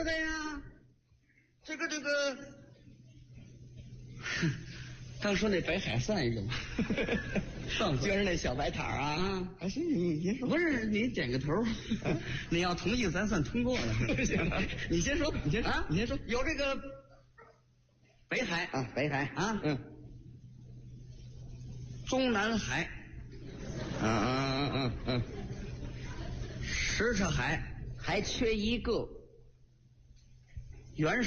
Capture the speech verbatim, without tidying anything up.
的呀。这个这个， 刚说那北海算一个吗？ 就是那小白塔啊。 啊， 还是你先说。 不是你点个头，你要同意咱算通过了。 行，你先说，你先说啊， 你先说。 有这个北海啊，北海啊， 嗯， 中南海， 嗯嗯嗯嗯， 什刹海， 还缺一个。 原